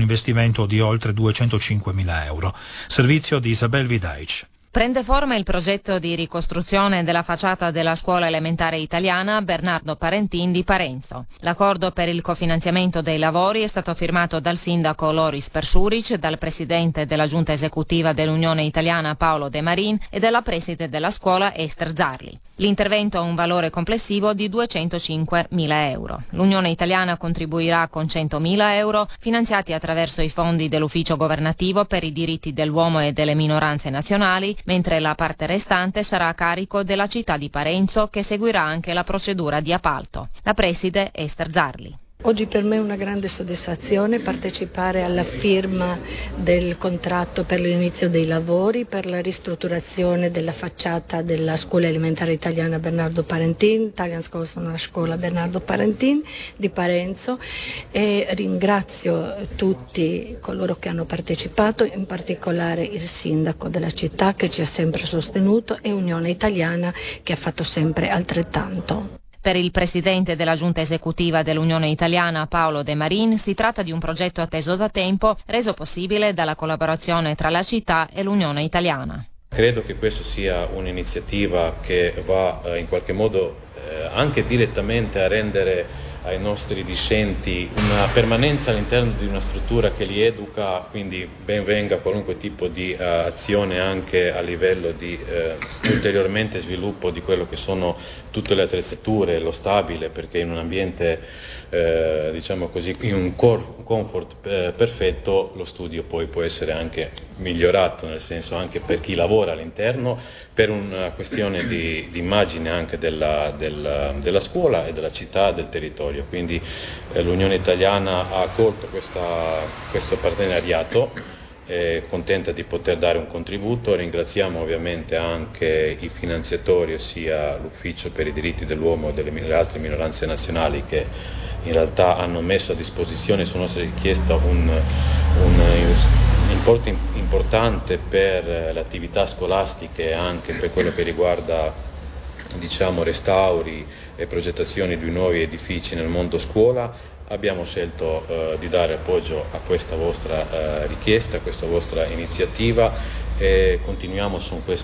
investimento di oltre 205.000 euro. Servizio di Isabel Vidaic. Prende forma il progetto di ricostruzione della facciata della scuola elementare italiana Bernardo Parentin di Parenzo. L'accordo per il cofinanziamento dei lavori è stato firmato dal sindaco Loris Persuric, dal presidente della giunta esecutiva dell'Unione Italiana Paolo De Marin e dalla preside della scuola Esther Zarli. L'intervento ha un valore complessivo di 205.000 euro. L'Unione Italiana contribuirà con 100.000 euro finanziati attraverso i fondi dell'Ufficio Governativo per i diritti dell'uomo e delle minoranze nazionali, mentre la parte restante sarà a carico della città di Parenzo, che seguirà anche la procedura di appalto. La preside è Esther Zarli. Oggi per me è una grande soddisfazione partecipare alla firma del contratto per l'inizio dei lavori per la ristrutturazione della facciata della scuola elementare italiana Bernardo Parentin, Italian Schools una scuola Bernardo Parentin di Parenzo, e ringrazio tutti coloro che hanno partecipato, in particolare il sindaco della città che ci ha sempre sostenuto e Unione Italiana che ha fatto sempre altrettanto. Per il presidente della giunta esecutiva dell'Unione Italiana Paolo De Marin si tratta di un progetto atteso da tempo, reso possibile dalla collaborazione tra la città e l'Unione Italiana. Credo che questa sia un'iniziativa che va in qualche modo anche direttamente a rendere ai nostri discenti una permanenza all'interno di una struttura che li educa, quindi ben venga qualunque tipo di azione anche a livello di ulteriormente sviluppo di quello che sono tutte le attrezzature, lo stabile, perché in un ambiente diciamo così, in un comfort perfetto lo studio poi può essere anche migliorato, nel senso anche per chi lavora all'interno, per una questione di immagine anche della scuola e della città, del territorio. Quindi l'Unione Italiana ha accolto questo partenariato, è contenta di poter dare un contributo. Ringraziamo ovviamente anche i finanziatori, ossia l'Ufficio per i diritti dell'uomo e delle altre minoranze nazionali, che in realtà hanno messo a disposizione su nostra richiesta un importo importante per le attività scolastiche e anche per quello che riguarda, diciamo, restauri e progettazioni di nuovi edifici nel mondo scuola. Abbiamo scelto di dare appoggio a questa vostra richiesta, a questa vostra iniziativa, e continuiamo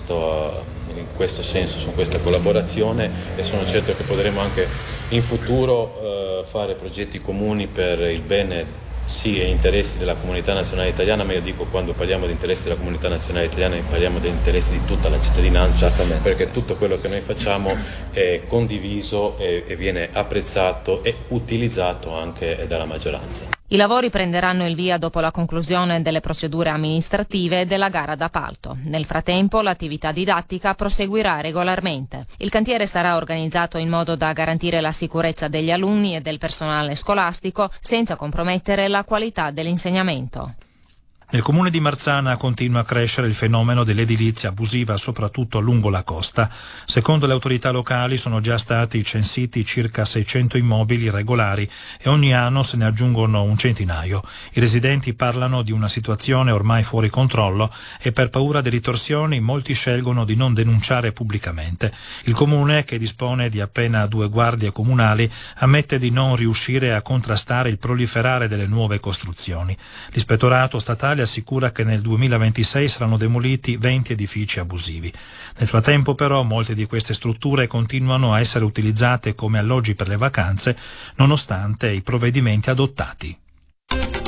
in questo senso, su questa collaborazione, e sono certo che potremo anche in futuro fare progetti comuni per il bene sì e interessi della comunità nazionale italiana, ma io dico, quando parliamo di interessi della comunità nazionale italiana parliamo degli interessi di tutta la cittadinanza, perché tutto quello che noi facciamo è condiviso e viene apprezzato e utilizzato anche dalla maggioranza. I lavori prenderanno il via dopo la conclusione delle procedure amministrative e della gara d'appalto. Nel frattempo l'attività didattica proseguirà regolarmente. Il cantiere sarà organizzato in modo da garantire la sicurezza degli alunni e del personale scolastico senza compromettere la qualità dell'insegnamento. Nel comune di Marzana continua a crescere il fenomeno dell'edilizia abusiva, soprattutto lungo la costa. Secondo le autorità locali sono già stati censiti circa 600 immobili irregolari e ogni anno se ne aggiungono un centinaio. I residenti parlano di una situazione ormai fuori controllo e per paura di ritorsioni molti scelgono di non denunciare pubblicamente. Il comune, che dispone di appena 2 guardie comunali, ammette di non riuscire a contrastare il proliferare delle nuove costruzioni. L'ispettorato statale assicura che nel 2026 saranno demoliti 20 edifici abusivi. Nel frattempo però molte di queste strutture continuano a essere utilizzate come alloggi per le vacanze nonostante i provvedimenti adottati.